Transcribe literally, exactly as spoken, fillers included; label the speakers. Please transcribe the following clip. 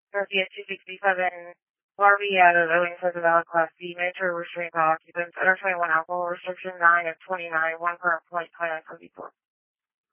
Speaker 1: Garcia two sixty-seven, Barbie added owing to the valid Class B, major restraint by occupants, under twenty-one alcohol restriction nine of twenty-nine, one current point, twenty-nine twenty-four.